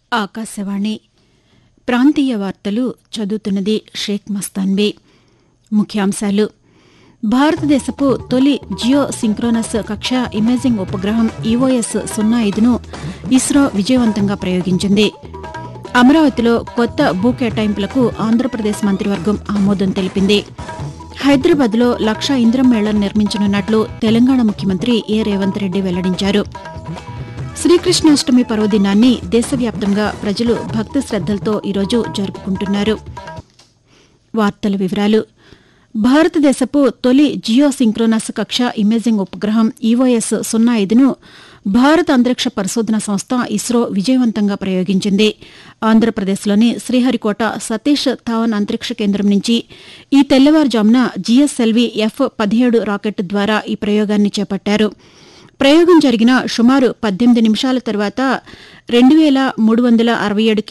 ఆకాశవాణి ప్రాంతీయ వార్తలు చదువుతున్నది షేక్ మస్తాన్బీ. ముఖ్యాంశాలు: భారతదేశపు తొలి జియో సింక్రోనస్ కక్ష ఇమేజింగ్ ఉపగ్రహం EOS-05ను ఇస్రో విజయవంతంగా ప్రయోగించింది. అమరావతిలో కొత్త భూ కేటాయింపులకు ఆంధ్రప్రదేశ్ మంత్రివర్గం ఆమోదం తెలిపింది. హైదరాబాద్లో 1,00,000 ఇందిరమ్మ ఇళ్లను నిర్మించనున్నట్లు తెలంగాణ ముఖ్యమంత్రి ఏ రేవంత్ రెడ్డి వెల్లడించారు. శ్రీకృష్ణాష్టమి పర్వదినాన్ని దేశవ్యాప్తంగా ప్రజలు భక్తి శ్రద్దలతో ఈరోజు జరుపుకుంటున్నారు. వార్తల వివరాలు: భారతదేశపు తొలి జియో సింక్రోనస్ కక్ష ఇమేజింగ్ ఉపగ్రహం EOS-05ను భారత అంతరిక్ష పరిశోధన సంస్థ ఇస్రో విజయవంతంగా ప్రయోగించింది. ఆంధ్రప్రదేశ్లోని శ్రీహరికోట సతీష్ ధావన్ అంతరిక్ష కేంద్రం నుంచి ఈ తెల్లవారుజామున GSLV F-17 రాకెట్ ద్వారా ఈ ప్రయోగాన్ని చేపట్టారు. ప్రయోగం జరిగిన సుమారు 18 నిమిషాల తర్వాత 2,367